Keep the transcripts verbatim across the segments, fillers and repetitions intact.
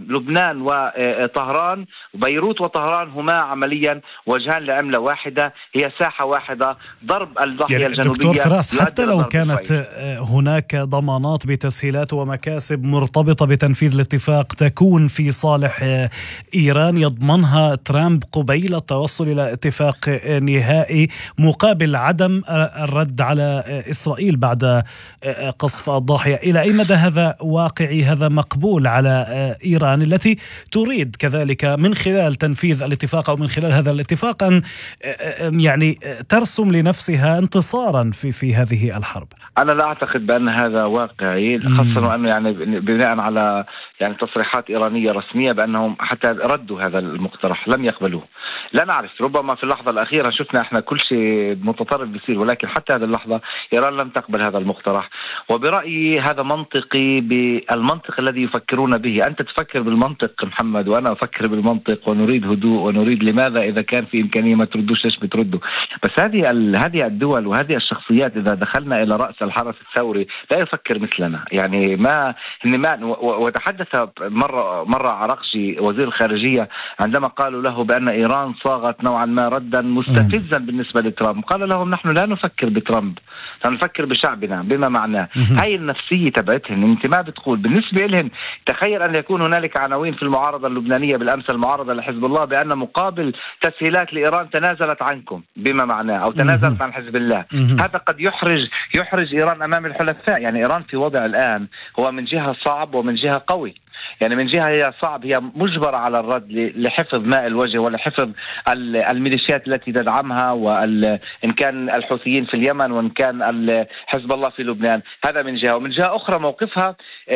لبنان وطهران، بيروت وطهران هما عمليا وجهان لعملة واحدة، هي ساحة واحدة. ضرب الضاحية يعني الجنوبية دكتور فراس، حتى لو كانت إسرائيل. هناك ضمانات بتسهيلات ومكاسب مرتبطة بتنفيذ الاتفاق تكون في صالح إيران يضمنها ترامب قبيل التوصل إلى اتفاق نهائي مقابل عدم الرد على إسرائيل بعد قصف الضاحية، إلى أي مدى هذا واقعي، هذا مقبول على إيران التي تريد كذلك من خلال تنفيذ الاتفاق أو من خلال هذا الاتفاق أن يعني ترسم لنفسها انتصارا في في هذه الحرب؟ أنا لا أعتقد بأن هذا واقعي، خاصة وأنه يعني بناء على يعني تصريحات إيرانية رسمية بأنهم حتى ردوا هذا المقترح، لم يقبلوه. لا نعرف، ربما في اللحظة الأخيرة شفنا احنا كل شيء متطرف بيصير، ولكن حتى هذه اللحظة إيران لم تقبل هذا المقترح. وبرأيي هذا منطقي بالمنطق الذي يفكرون به. أنت تفكر بالمنطق محمد وأنا أفكر بالمنطق، ونريد هدوء ونريد لماذا إذا كان في إمكانية ما تردوش ليش بتردوا. بس هذه هذه الدول وهذه الشخصيات إذا دخلنا إلى رأس الحرس الثوري لا يفكر مثلنا. يعني ما ما وتحدث مرة مرة عرقجي وزير الخارجية عندما قالوا له بأن إيران صاغت نوعا ما ردا مستفزا بالنسبة لترامب، قال لهم نحن لا نفكر بترامب، نفكر بشعبنا. بما معناه هاي النفسية تبعتهم. انت ما بتقول بالنسبة لهم، تخيل أن يكون هنالك عناوين في المعارضة اللبنانية بالأمس، المعارضة لحزب الله، بأن مقابل تسهيلات لإيران تنازلت عنكم، بما معناه أو تنازلت عن حزب الله. هذا قد يحرج يحرج إيران أمام الحلفاء. يعني إيران في وضع الآن هو من جهة صعب ومن جهة قوي. يعني من جهة هي صعب، هي مجبرة على الرد لحفظ ماء الوجه ولحفظ الميليشيات التي تدعمها، وإن كان الحوثيين في اليمن وإن كان حزب الله في لبنان. هذا من جهة. ومن جهة أخرى موقفها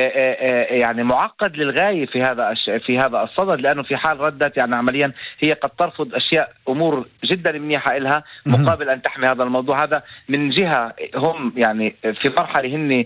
يعني معقد للغاية في هذا في هذا الصدد، لأنه في حال ردت يعني عمليا هي قد ترفض أشياء أمور جدا منيحة إلها مقابل أن تحمي هذا الموضوع. هذا من جهة هم يعني في مرحلة هن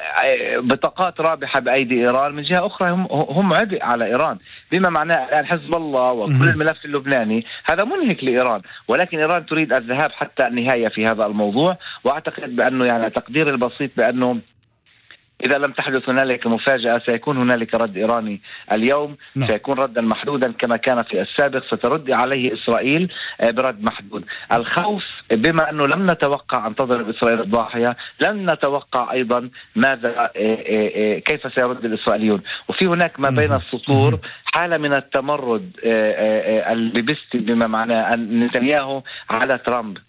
بطاقات رابحة بأيدي إيران، من جهة أخرى هم هم عبء على إيران. بما معناه الآن حزب الله وكل الملف اللبناني هذا منهك لإيران، ولكن إيران تريد الذهاب حتى النهاية في هذا الموضوع. وأعتقد بأنه يعني تقدير البسيط بأنه إذا لم تحدث هنالك مفاجأة سيكون هنالك رد إيراني اليوم. لا. سيكون ردا محدودا كما كان في السابق، سترد عليه إسرائيل برد محدود. الخوف بما أنه لم نتوقع أن تضرب إسرائيل الضاحية، لم نتوقع أيضا ماذا كيف سيرد الإسرائيليون. وفي هناك ما بين السطور حالة من التمرد الليبستي، بما معناه أن نتنياهو على ترامب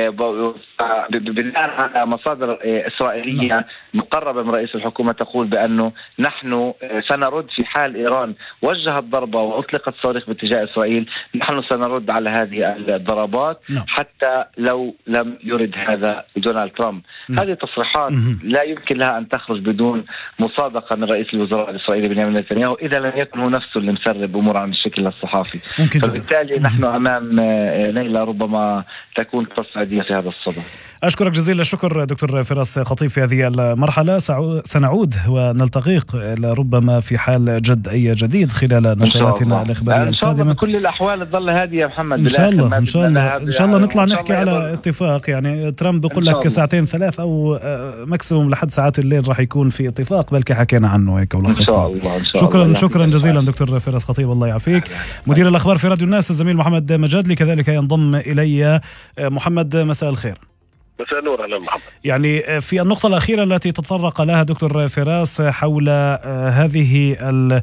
بناء على مصادر إسرائيلية مقربة من رئيس الحكومة تقول بأنه نحن سنرد في حال إيران وجهت ضربة وأطلقت صواريخ باتجاه إسرائيل، نحن سنرد على هذه الضربات حتى لو لم يرد هذا دونالد ترامب. هذه تصريحات لا يمكن لها أن تخرج بدون مصادقة من رئيس الوزراء الإسرائيلي بنيامين نتنياهو، إذا لم يكن هو نفسه اللي مسرب أمور عن الشكل الصحافي. فبالتالي نحن أمام ليلة ربما تكون تصعيدية في هذا الصدد. أشكرك جزيل الشكر دكتور فراس خطيب في هذه المرحلة. سنعود ونلتقيك ربما في حال جد أي جديد خلال نشراتنا الإخبارية إن شاء الله. بكل الأحوال تظل هذه يا محمد إن شاء الله إن شاء الله إن شاء الله نطلع نحكي على اتفاق. يعني ترامب بيقول لك ساعتين ثلاث أو ماكسيموم لحد ساعات الليل راح يكون في اتفاق، بلكي حكينا عنه هيك ولخصنا. شكرا الله. شكرا جزيلا دكتور فراس خطيب، الله يعافيك. مدير الأخبار في راديو الناس الزميل محمد مجادلي، كذلك ينضم إلي محمد. مساء الخير. مساء النور. أهلا محمد. يعني في النقطة الأخيرة التي تطرق لها دكتور فراس حول هذه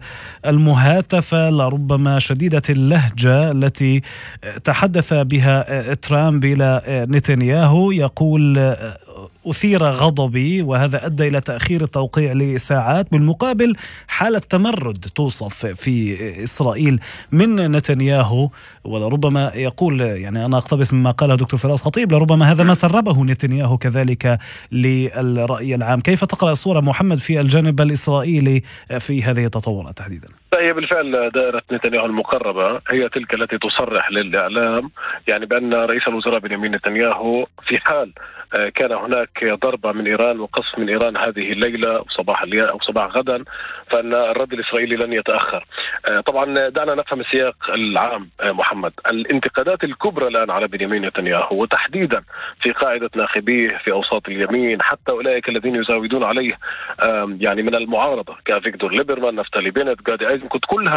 المهاتفة لربما شديدة اللهجة التي تحدث بها ترامب إلى نتنياهو، يقول أثير غضبي وهذا أدى إلى تأخير التوقيع لساعات، بالمقابل حالة تمرد توصف في إسرائيل من نتنياهو. ولربما يقول يعني أنا أقتبس مما قاله دكتور فراس خطيب، لربما هذا ما سربه نتنياهو كذلك للرأي العام. كيف تقرأ الصورة محمد في الجانب الإسرائيلي في هذه التطورات تحديدا؟ هي بالفعل دائرة نتنياهو المقربة هي تلك التي تصرح للإعلام يعني بأن رئيس الوزراء بنيامين نتنياهو في حال كان هناك ضربة من إيران وقصف من إيران هذه الليلة أو صباح أو صباح غدا، فإن الرد الإسرائيلي لن يتأخر. طبعا دعنا نفهم السياق العام محمد. الانتقادات الكبرى الآن على بنيامين نتنياهو وتحديدا في قاعدة ناخبيه في أوساط اليمين، حتى أولئك الذين يزاودون عليه يعني من المعارضة كافيكتور ليبرمان، نفتالي بينت، غادي أيزنكوت، كلها